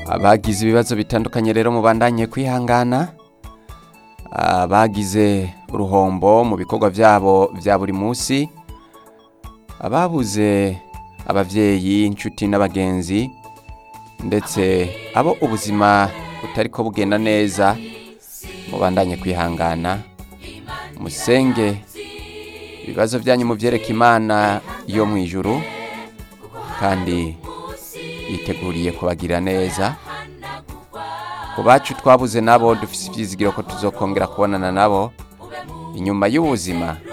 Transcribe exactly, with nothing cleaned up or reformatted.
abagize ibibazo bitandukanye rero mubandanye kwihangana, abagize uruhombo mu bikorwa byabo bya buri munsi, ababuze abavyeyi, inshuti n'abagenzi, ndetse abo ubuzima butariko bugenda neza, mubandanye kwihangana, musenge ibibazo byanyu muvyereka Imana yo mwijuru, kandi yiteguriye kubagira neza. Ku bacu twabuze nabo dufise ivyizigiro ko tuzokongera kubonana nabo inyuma y'ubuzima